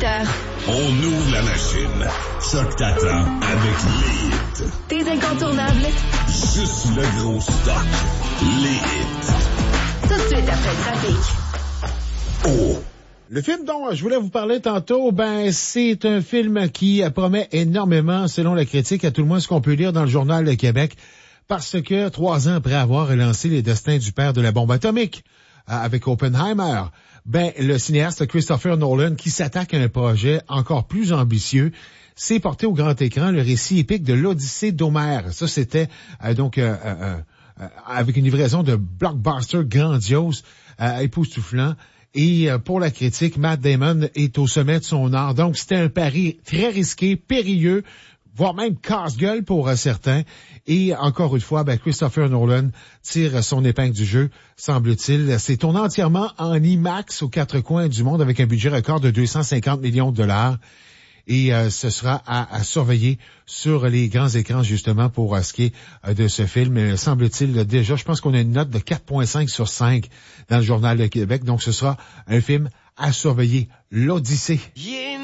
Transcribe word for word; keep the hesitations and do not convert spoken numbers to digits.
heures. On ouvre la machine. Choc t'attend avec les hits. Tes incontournables. Juste le gros stock. Les hits. Tout de suite après le trafic. Oh! Le film dont je voulais vous parler tantôt, ben, c'est un film qui promet énormément, selon la critique, à tout le moins ce qu'on peut lire dans le Journal de Québec, parce que trois ans après avoir relancé les destins du père de la bombe atomique, avec Oppenheimer, ben, le cinéaste Christopher Nolan, qui s'attaque à un projet encore plus ambitieux, s'est porté au grand écran le récit épique de l'Odyssée d'Homère. Ça, c'était euh, donc euh, euh, euh, avec une livraison de blockbuster grandiose, euh, époustouflant. Et pour la critique, Matt Damon est au sommet de son art. Donc, c'était un pari très risqué, périlleux, voire même casse-gueule pour certains. Et encore une fois, ben, Christopher Nolan tire son épingle du jeu, semble-t-il. C'est tourné entièrement en IMAX aux quatre coins du monde avec un budget record de deux cent cinquante millions de dollars. Et euh, ce sera à, à surveiller sur les grands écrans, justement, pour euh, ce qui est euh, de ce film. Euh, semble-t-il, là, déjà, je pense qu'on a une note de quatre virgule cinq sur cinq dans le Journal de Québec. Donc, ce sera un film à surveiller. L'Odyssée. Yeah.